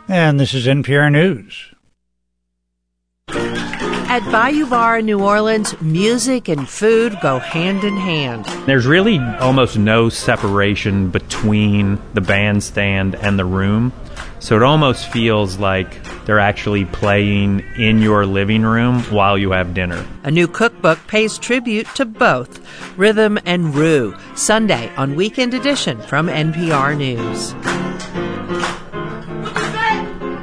And this is NPR News. At Bayou Bar in New Orleans, music and food go hand in hand. There's really almost no separation between the bandstand and the room. So it almost feels like they're actually playing in your living room while you have dinner. A new cookbook pays tribute to both Rhythm and Rue, Sunday on Weekend Edition from NPR News.